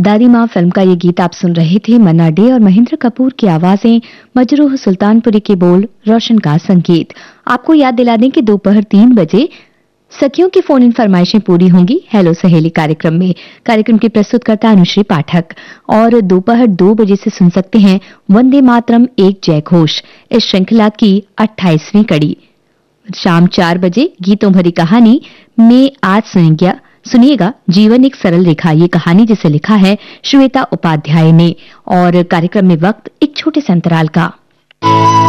दादी माँ फिल्म का ये गीत आप सुन रहे थे। मन्ना डे और महेंद्र कपूर की आवाजें, मजरूह सुल्तानपुरी के बोल, रोशन का संगीत। आपको याद दिला दें कि दोपहर 3 बजे सखियों की फोन इन फरमाइशें पूरी होंगी हेलो सहेली कार्यक्रम में। कार्यक्रम की प्रस्तुतकर्ता अनुश्री पाठक। और दोपहर 2 बजे से सुन सकते हैं वंदे मातरम एक जय घोष, इस श्रृंखला की 28वीं कड़ी। शाम 4 बजे गीतों भरी कहानी में आज सुनिएगा जीवन एक सरल रेखा, ये कहानी जिसे लिखा है श्वेता उपाध्याय ने। और कार्यक्रम में वक्त एक छोटे से अंतराल का।